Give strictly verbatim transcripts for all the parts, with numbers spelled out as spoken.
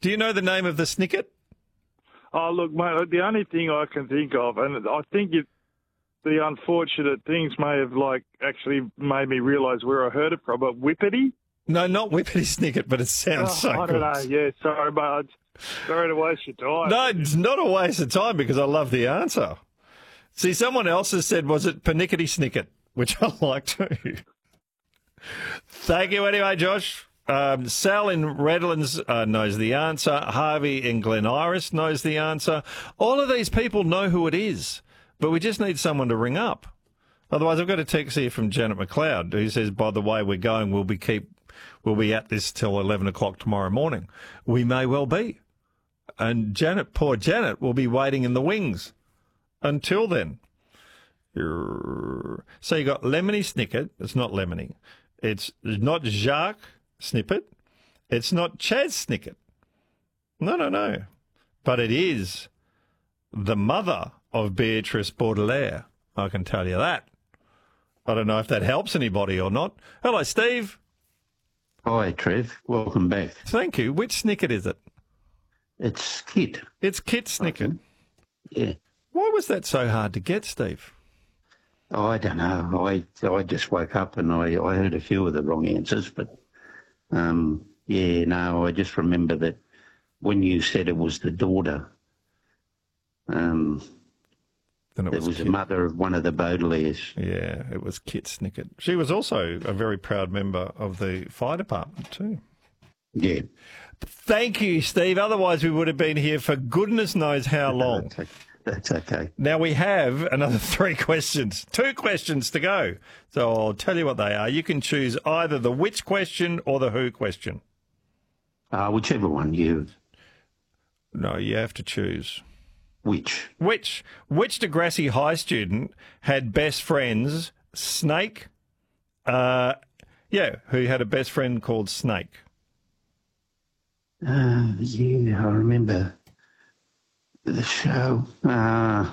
Do you know the name of the snicket? Oh, look, mate, the only thing I can think of, and I think it, the unfortunate things may have, like, actually made me realise where I heard it from, but whippity? No, not whippity snicket, but it sounds Oh, so I good. don't know, yeah, sorry, mate. Sorry to waste your time. No, it's not a waste of time because I love the answer. See, someone else has said, was it panickety snicket, which I like too. Thank you anyway, Josh. Um, Sal in Redlands uh, knows the answer. Harvey in Glen Iris knows the answer. All of these people know who it is, but we just need someone to ring up. Otherwise, I've got a text here from Janet McLeod who says, by the way we're going, we'll be keep we'll be at this till eleven o'clock tomorrow morning. We may well be. And Janet, poor Janet, will be waiting in the wings until then. So you got Lemony Snicket. It's not Lemony. It's not Jacques Snippet. It's not Chaz Snicket. No, no, no. But it is the mother of Beatrice Baudelaire. I can tell you that. I don't know if that helps anybody or not. Hello, Steve. Hi, Trev. Welcome back. Thank you. Which Snicket is it? It's Kit. It's Kit Snicket. Yeah. Why was that so hard to get, Steve? Oh, I don't know. I I just woke up and I, I heard a few of the wrong answers, but um, yeah, no, I just remember that when you said it was the daughter, um, then it was, it was Kit. the mother of one of the Baudelaires. Yeah, it was Kit Snicket. She was also a very proud member of the fire department too. Yeah. Thank you, Steve. Otherwise, we would have been here for goodness knows how long. That's okay. That's okay. Now, we have another three questions, two questions to go. So I'll tell you what they are. You can choose either the which question or the who question. Uh, whichever one you... No, you have to choose. Which? Which? Which Degrassi High student had best friends, Snake? Uh, yeah, who had a best friend called Snake? Uh, yeah, I remember the show. Uh,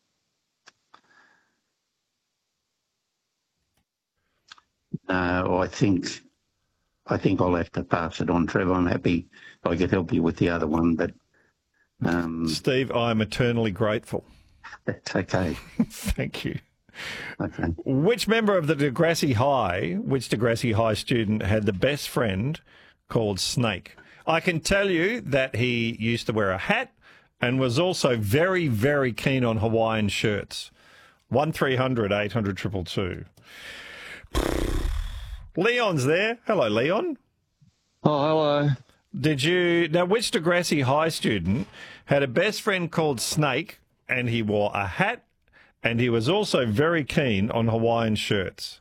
no, I think I think I'll have to pass it on, Trevor. I'm happy I could help you with the other one, but um, Steve, I'm eternally grateful. That's okay. Thank you. Okay. Which member of the Degrassi High, which Degrassi High student had the best friend called Snake? I can tell you that he used to wear a hat and was also very, very keen on Hawaiian shirts. one three hundred eight hundred two two two. Leon's there. Hello, Leon. Oh, hello. Did you... Now, which Degrassi High student had a best friend called Snake and he wore a hat and he was also very keen on Hawaiian shirts?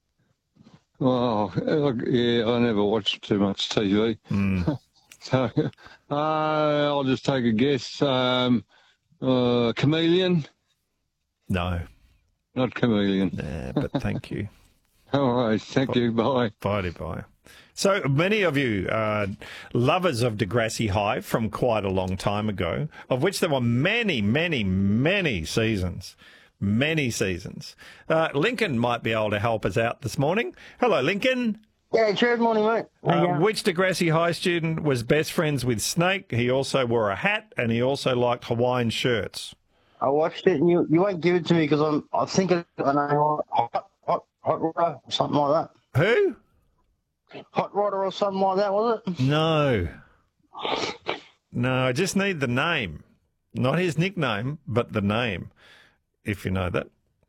Oh, yeah, I never watched too much T V. Mm. So uh, I'll just take a guess. Um, uh, chameleon? No. Not chameleon. Nah, but thank you. All right, thank you. Bye. Bye, bye. So many of you are lovers of Degrassi High from quite a long time ago, of which there were many, many, many seasons. Many seasons. Uh, Lincoln might be able to help us out this morning. Hello, Lincoln. Yeah, good morning, mate. Uh, which Degrassi High student was best friends with Snake? He also wore a hat and he also liked Hawaiian shirts. I watched it, and you, you won't give it to me because I'm I think I know hot hot hot rodder or something like that. Who? Hot rodder or something like that, was it? No. No, I just need the name. Not his nickname, but the name, if you know that.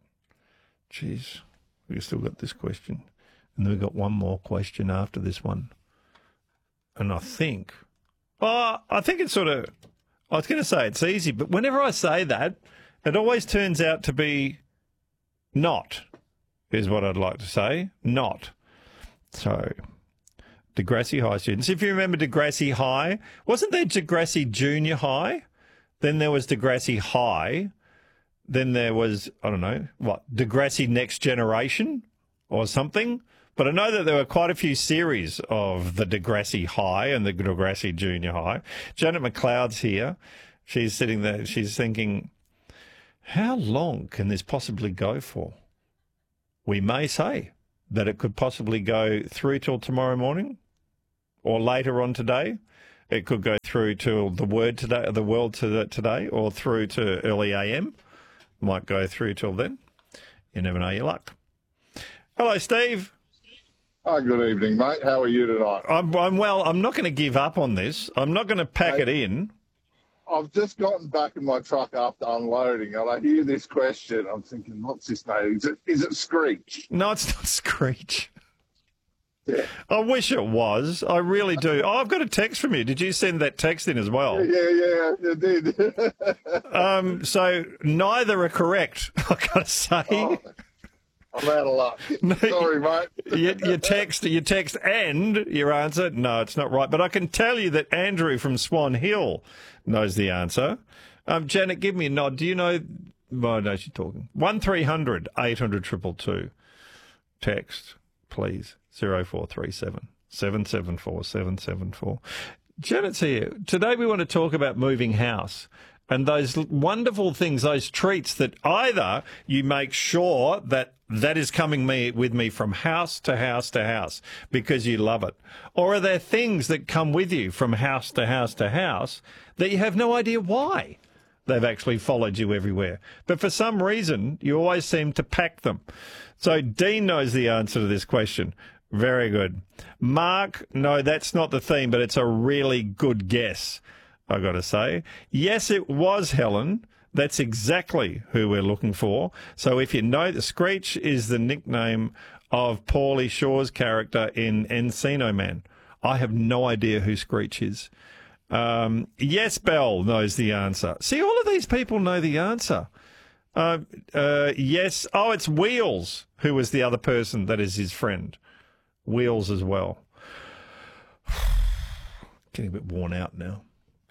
Jeez, we've still got this question. And then we've got one more question after this one. And I think, oh, I think it's sort of, I was going to say it's easy, but whenever I say that, it always turns out to be not, is what I'd like to say. Not. So, Degrassi High students. If you remember Degrassi High, wasn't there Degrassi Junior High? Then there was Degrassi High. Then there was, I don't know, what, Degrassi Next Generation or something? But I know that there were quite a few series of the Degrassi High and the Degrassi Junior High. Janet McLeod's here. She's sitting there. She's thinking, how long can this possibly go for? We may say that it could possibly go through till tomorrow morning or later on today. It could go through to the word today, the world to today, or through to early A M. Might go through till then. You never know your luck. Hello, Steve. Hi, good evening, mate. How are you tonight? I'm, I'm well. I'm not going to give up on this. I'm not going to pack Hey. it in. I've just gotten back in my truck after unloading, and I hear this question. I'm thinking, what's this name? Is it, is it Screech? No, it's not Screech. Yeah. I wish it was. I really do. Oh, I've got a text from you. Did you send that text in as well? Yeah, yeah, you did. Um, so neither are correct, I've got to say. Oh, I'm out of luck. Sorry, mate. your, your text, your text and your answer, no, it's not right. But I can tell you that Andrew from Swan Hill knows the answer. Um, Janet, give me a nod. Do you know? Oh, no, she's talking. one three hundred eight hundred two two two. Text, please. zero four three seven seven seven four seven seven four. Janet's here. Today we want to talk about moving house and those wonderful things, those treats that either you make sure that that is coming me with me from house to house to house because you love it, or are there things that come with you from house to house to house that you have no idea why they've actually followed you everywhere, but for some reason you always seem to pack them. So Dean knows the answer to this question. Very good. Mark, no, that's not the theme, but it's a really good guess, I got to say. Yes, it was Helen. That's exactly who we're looking for. So if you know, the Screech is the nickname of Paulie Shaw's character in Encino Man. I have no idea who Screech is. Um, yes, Bell knows the answer. See, all of these people know the answer. Uh, uh, yes. Oh, it's Wheels, who was the other person that is his friend. Wheels as well. Getting a bit worn out now.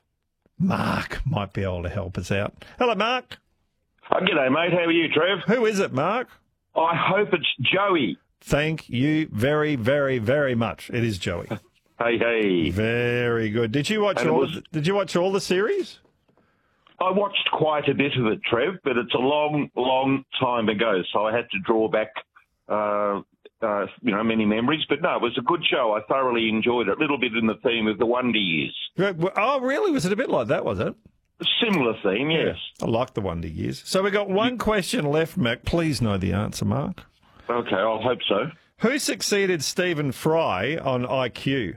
Mark might be able to help us out. Hello, Mark. Oh, g'day, mate. How are you, Trev? Who is it, Mark? I hope it's Joey. Thank you very, very, very much. It is Joey. Hey, hey. Very good. Did you watch And it all? was- Did you watch all the series? I watched quite a bit of it, Trev, but it's a long, long time ago, so I had to draw back, uh, uh, you know, many memories. But no, it was a good show. I thoroughly enjoyed it. A little bit in the theme of the Wonder Years. Oh, really? Was it a bit like that? Was it? Similar theme, yes. I like the Wonder Years. So we've got one question left, Mac. Please know the answer, Mark. Okay, I'll hope so. Who succeeded Stephen Fry on I Q?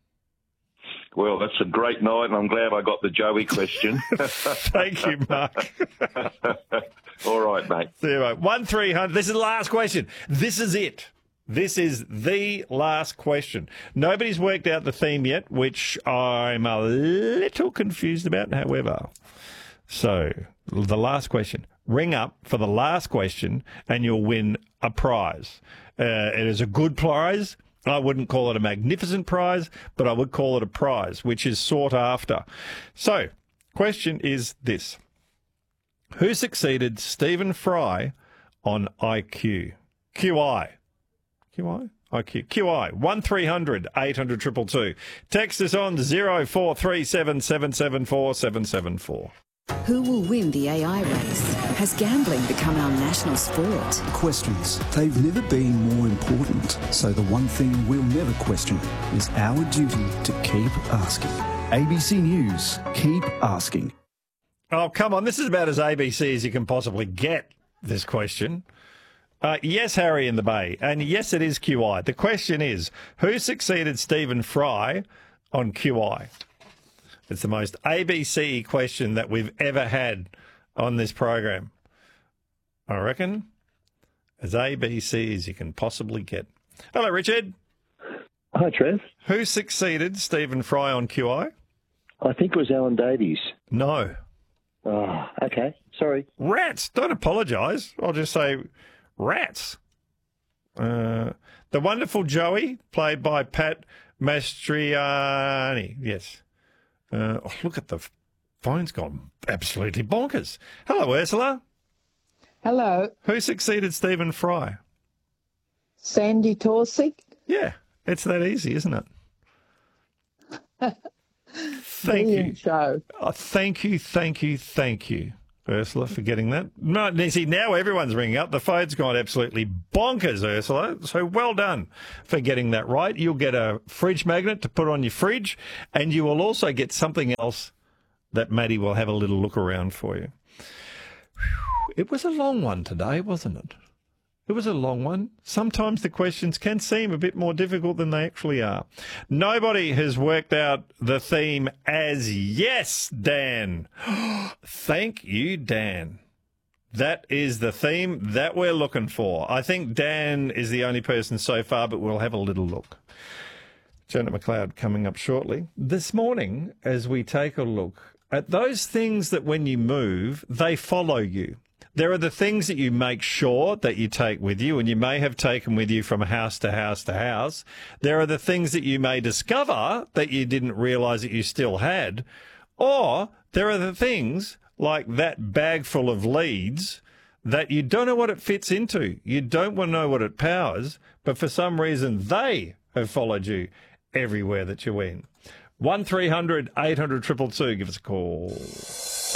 Well, that's a great night, and I'm glad I got the Joey question. Thank you, Mark. All right, mate. Zero. One three hundred. This is the last question. This is it. This is the last question. Nobody's worked out the theme yet, which I'm a little confused about, however. So, the last question. Ring up for the last question, and you'll win a prize. Uh, it is a good prize. I wouldn't call it a magnificent prize, but I would call it a prize, which is sought after. So, question is this. Who succeeded Stephen Fry on I Q? Q I. Q I? I Q. Q I. one three hundred eight hundred two two two. Text us on zero four three seven seven seven four seven seven four. Who will win the A I race? Has gambling become our national sport? Questions. They've never been more important. So the one thing we'll never question is our duty to keep asking. A B C News. Keep asking. Oh, come on. This is about as A B C as you can possibly get, this question. Uh, yes, Harry in the Bay. And yes, it is Q I. The question is, who succeeded Stephen Fry on Q I? It's the most A B C question that we've ever had on this program. I reckon as A B C as you can possibly get. Hello, Richard. Hi, Trev. Who succeeded Stephen Fry on Q I? I think it was Alan Davies. No. Oh, okay. Sorry. Rats. Don't apologise. I'll just say rats. Uh, the wonderful Joey, played by Pat Mastriani. Yes. Uh, oh, look at the phone's gone absolutely bonkers. Hello, Ursula. Hello. Who succeeded Stephen Fry? Sandy Torsick. Yeah, it's that easy, isn't it? Thank Brilliant you. show. Oh, thank you, thank you, thank you. Ursula, for getting that. No, you see, now everyone's ringing up. The phone's gone absolutely bonkers, Ursula. So well done for getting that right. You'll get a fridge magnet to put on your fridge, and you will also get something else that Maddie will have a little look around for you. It was a long one today, wasn't it? It was a long one. Sometimes the questions can seem a bit more difficult than they actually are. Nobody has worked out the theme as yes, Dan. Thank you, Dan. That is the theme that we're looking for. I think Dan is the only person so far, but we'll have a little look. Janet McLeod coming up shortly. This morning, as we take a look at those things that when you move, they follow you. There are the things that you make sure that you take with you, and you may have taken with you from house to house to house. There are the things that you may discover that you didn't realise that you still had. Or there are the things like that bag full of leads that you don't know what it fits into. You don't want to know what it powers, but for some reason they have followed you everywhere that you went. one three hundred eight hundred two two two, give us a call.